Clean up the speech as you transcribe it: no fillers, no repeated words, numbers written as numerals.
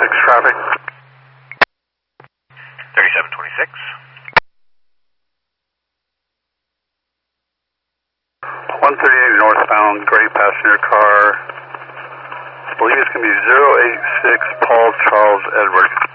traffic. 3726. 138 northbound, gray passenger car. I believe it's going to be 086 Paul Charles Edward.